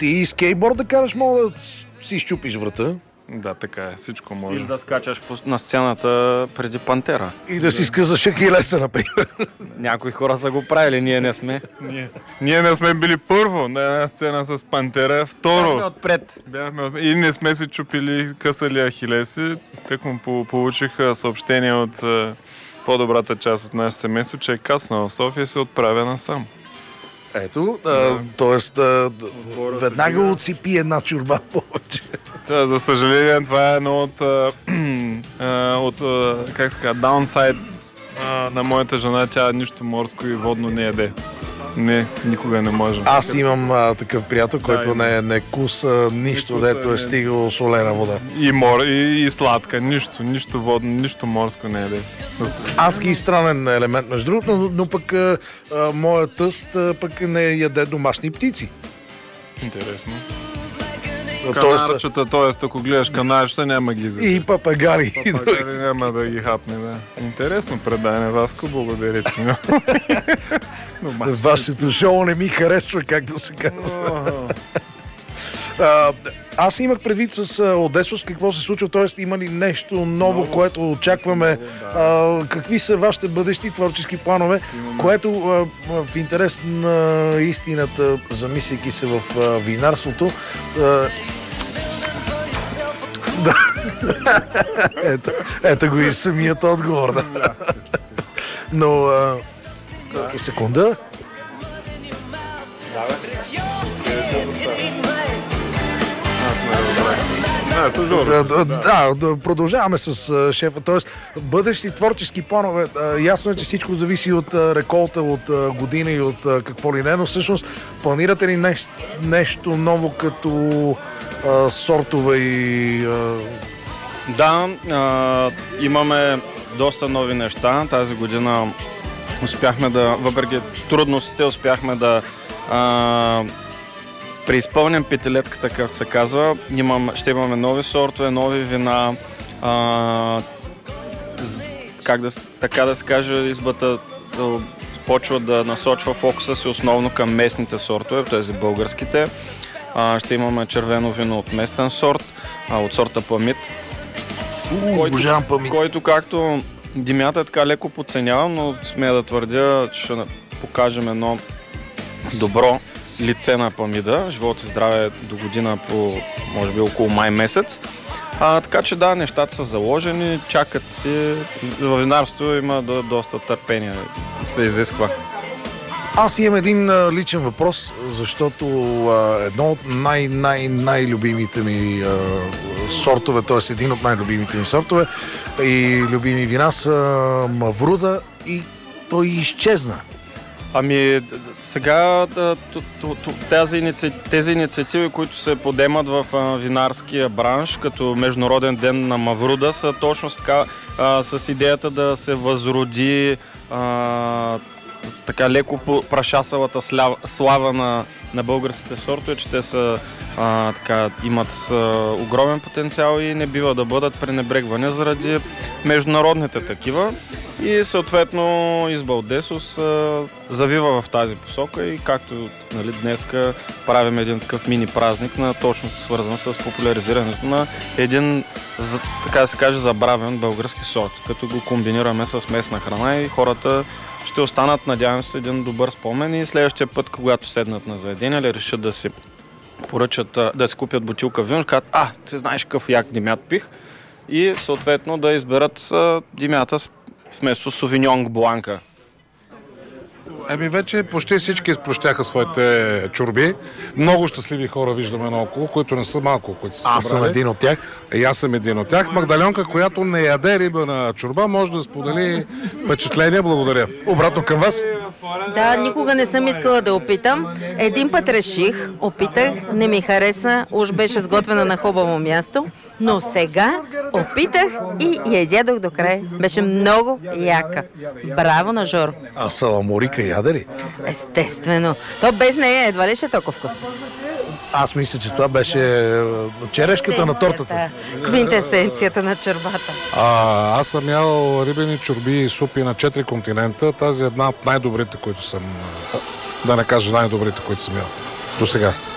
Ти скейтборд да караш, мога да си щупиш врата. Да, така е. Всичко може. И да скачаш на сцената преди Пантера. И да си скъсаш Ахилеса, например. Някои хора са го правили, ние не сме. Ние не сме били първо на една сцена с Пантера, второ. Бяхме отпред. И не сме си чупили, късали Ахилеси. Так му получих съобщение от по-добрата част от нашето семейство, че е кацнал в София и се отправя насам. Ето, т.е. веднага отсипи една чорба повече. За съжаление, това е едно от как се казва, downsides на моята жена. Тя нищо морско и водно не яде. Не, никога не може. Аз имам такъв приятел, който не куса нищо, дето е стигало солена вода. И сладка, нищо водно, нищо морско не яде. Адски странен елемент, между другото, но пък моят тъст пък не яде домашни птици. Интересно. Канарчета, т.е. ако гледаш канарчета, няма ги за. И папагари. Папагари няма да ги хапне, да. Интересно предаване, Васко, благодаря ти. Вашето шоу не ми харесва, както се казва. Аз имах предвид с Одесос какво се случва, т.е. има ли нещо ново, което очакваме, какви са вашите бъдещи творчески планове, което в интерес на истината, замисляйки се в винарството, ето го и самият отговор. Да. Но секунда. Да, продължаваме с шефа. Тоест, бъдещи творчески планове. Ясно е, че всичко зависи от реколта, от година и от какво ли не, но всъщност планирате ли нещо ново като сортове и... Да, имаме доста нови неща. Тази година успяхме да, въпреки трудностите, успяхме да преизпълним петилетката, както се казва. Ще имаме нови сортове, нови вина. Така да се каже, избата почва да насочва фокуса си основно към местните сортове, тези българските. Ще имаме червено вино от местен сорт, от сорта Памит. Обожавам Памит. Който, както Димята така леко подценявам, но смея да твърдя, че ще покажем едно добро лице на Памида. Живот и здраве до година по, може би, около май месец. Така че да, нещата са заложени, чакат си. В винарството има доста търпение, се изисква. Аз имам един личен въпрос, защото едно от най-любимите ми сортове, т.е. един от най-любимите ми сортове и любими вина са Мавруда и той изчезна. Ами сега тези инициативи, които се подемат в винарския бранш, като Международен ден на Мавруда, са точно така с идеята да се възроди така леко прашасалата слава на българските сортове, че те са имат огромен потенциал и не бива да бъдат пренебрегвани заради международните такива. И съответно Изба Одесос завива в тази посока и както днеска правим един такъв мини празник, точно свързан с популяризирането на един, така да се каже, забравен български сорт, като го комбинираме с местна храна и хората ще останат, надявам се, един добър спомен и следващия път, когато седнат на заведение или решат да си поръчат, да си купят бутилка вино, казват, ти знаеш какъв як Димят пих и съответно да изберат Димята вместо Совиньон Бланка. Вече почти всички изпрощяха своите чорби. Много щастливи хора виждаме наоколо, които не са малко, които са събрали. Аз съм един от тях. И аз съм един от тях. Магдаленка, която не яде риба на чорба, може да сподели впечатление. Благодаря. Обратно към вас. Да, никога не съм искала да опитам. Един път реших, опитах, не ми хареса, уж беше сготвена на хубаво място, но сега опитах и я изядох до край. Беше много яка. Браво на Жоро. А саламурика яде ли? Естествено. То без нея едва ли ще е толкова вкусно. Аз мисля, че това беше черешката на тортата. Квинтесенцията на чорбата. Аз съм ял рибени чорби и супи на 4 континента. Тази е една от най-добрите, които съм... Да не кажа най-добрите, които съм ял до сега.